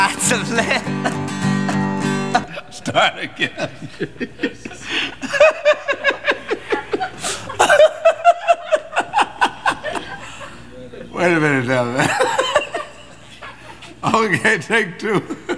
That's a flip. Start again. Wait a minute now. Okay, take two.